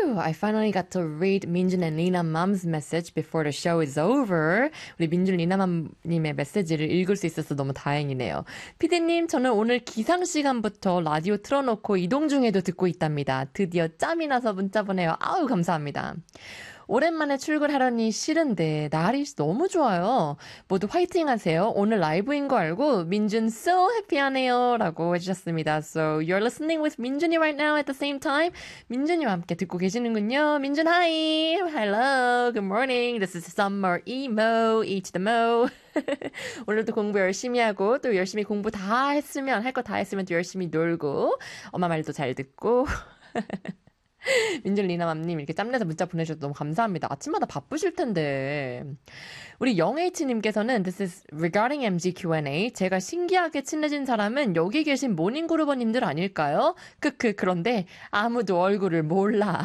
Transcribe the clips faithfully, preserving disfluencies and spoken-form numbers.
Whew, I finally got to read Minjun and Lina Mom's message before the show is over. 우리 민준 리나 맘님의 메시지를 읽을 수 있어서 너무 다행이네요. 피디님, 저는 오늘 기상 시간부터 라디오 틀어놓고 이동 중에도 듣고 있답니다. 드디어 짬이 나서 문자 보내요. 아우, 감사합니다. 오랜만에 출근하려니 싫은데 날이 너무 좋아요. 모두 화이팅 하세요. 오늘 라이브인 거 알고 민준 so happy하네요 라고 해주셨습니다. So you're listening with 민준이 right now at the same time. 민준이와 함께 듣고 계시는군요. 민준 hi. Hello. Good morning. This is Summer Emo. E to the mo. 오늘도 공부 열심히 하고 또 열심히 공부 다 했으면 할 거 다 했으면 또 열심히 놀고 엄마 말도 잘 듣고 민준 리나맘님 이렇게 짬내서 문자 보내주셔서 너무 감사합니다. 아침마다 바쁘실 텐데. 우리 영에이치님께서는 This is regarding 엠지 큐 앤 에이. 제가 신기하게 친해진 사람은 여기 계신 모닝그루버님들 아닐까요? 크크 그런데 아무도 얼굴을 몰라.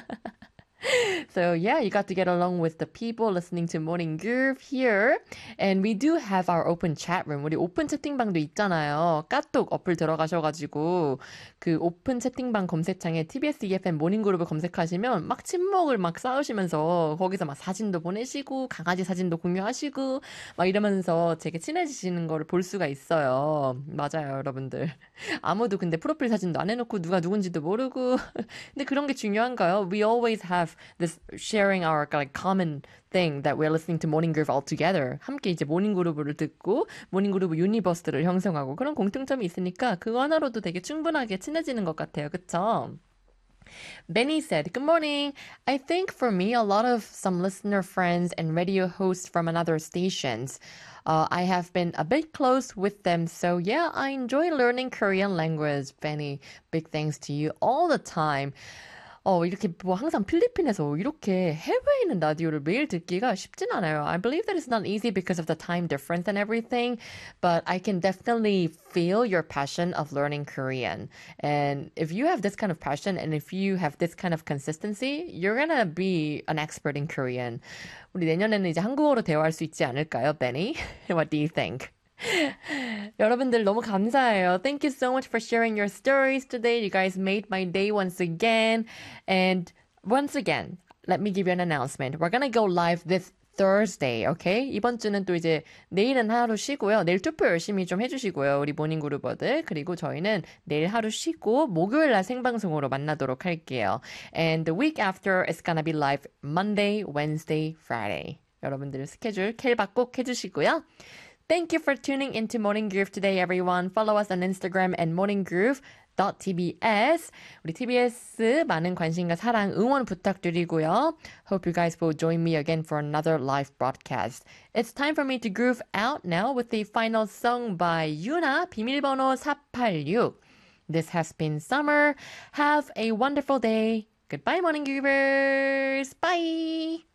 So yeah, you got to get along with the people listening to Morning Groove here. And we do have our open chat room. 우리 오픈 채팅방도 있잖아요. 까똑 어플 들어가셔가지고 그 오픈 채팅방 검색창에 티비에스 이에프엠 모닝 그룹을 검색하시면 막 친목을 막 쌓으시면서 거기서 막 사진도 보내시고 강아지 사진도 공유하시고 막 이러면서 되게 친해지시는 거를 볼 수가 있어요. 맞아요, 여러분들. 아무도 근데 프로필 사진도 안 해놓고 누가 누군지도 모르고 근데 그런 게 중요한가요? We always have this sharing our like common thing that we're listening to Morning Groove all together. 함께 이제 모닝 그루브를 듣고 모닝 그루브 유니버스를 형성하고 그런 공통점이 있으니까 그거 하나로도 되게 충분하게 친해지는 것 같아요. 그쵸? Benny said, Good morning. I think for me, a lot of some listener friends and radio hosts from another stations. Uh, I have been a bit close with them. So yeah, I enjoy learning Korean language. Benny, big thanks to you all the time. 어, 이렇게 뭐 항상 필리핀에서 이렇게 해외에 있는 라디오를 매일 듣기가 쉽진 않아요. I believe that it's not easy because of the time difference and everything, but I can definitely feel your passion of learning Korean. And if you have this kind of passion and if you have this kind of consistency, you're gonna be an expert in Korean. 우리 내년에는 이제 한국어로 대화할 수 있지 않을까요, Benny? What do you think? 여러분들 너무 감사해요. Thank you so much for sharing your stories today. You guys made my day once again. And once again, let me give you an announcement. We're gonna go live this Thursday, okay? 이번 주는 또 이제 내일은 하루 쉬고요. 내일 투표 열심히 좀 해주시고요. 우리 모닝그루버들. 그리고 저희는 내일 하루 쉬고 목요일 날 생방송으로 만나도록 할게요. And the week after, it's gonna be live Monday, Wednesday, Friday. 여러분들 스케줄 캘박 꼭 해주시고요. Thank you for tuning into Morning Groove today, everyone. Follow us on Instagram and morninggroove.tbs. 우리 티비에스 많은 관심과 사랑, 응원 부탁드리고요. Hope you guys will join me again for another live broadcast. It's time for me to groove out now with the final song by Yuna, 비밀번호 사팔육. This has been Summer. Have a wonderful day. Goodbye, Morning Groovers. Bye.